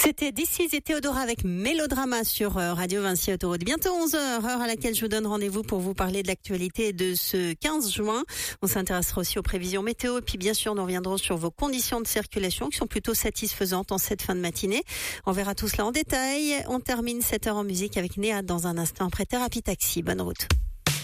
C'était This Is et Théodora avec Mélodrama sur Radio Vinci Autoroute. Bientôt 11h, heure à laquelle je vous donne rendez-vous pour vous parler de l'actualité de ce 15 juin. On s'intéressera aussi aux prévisions météo et puis bien sûr nous reviendrons sur vos conditions de circulation qui sont plutôt satisfaisantes en cette fin de matinée. On verra tout cela en détail. On termine cette heure en musique avec Néa dans un instant après Thérapie Taxi. Bonne route.